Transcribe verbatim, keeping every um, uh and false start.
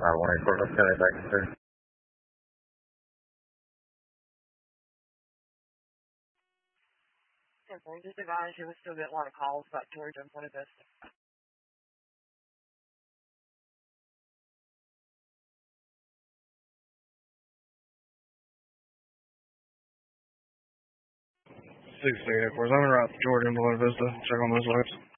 five one eight four, let's get it back to sir. Just advise you, we still get a lot of calls about Georgia and Buena Vista. six eight, of course. I'm gonna route Georgia and Buena Vista. Check on those lights.